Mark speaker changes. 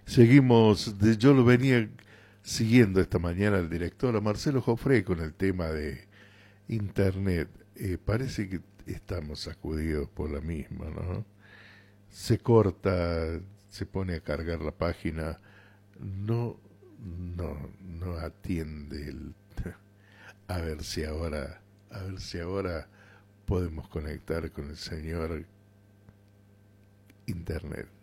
Speaker 1: Seguimos, yo lo venía siguiendo esta mañana el director a Marcelo Jofré con el tema de Internet. Parece que estamos sacudidos por la misma, ¿no? Se corta, se pone a cargar la página, no, no atiende el... A ver si ahora, a ver si ahora podemos conectar con el señor Internet.